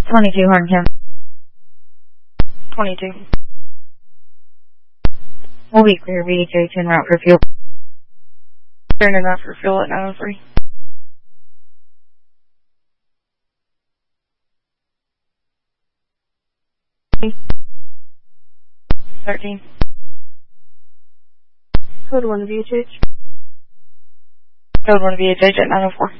22 Horn 22. Will be clear VHH en route for fuel. Turning out for fuel at 903. $13. Code 1 VHH. Code 1 VHH at 904.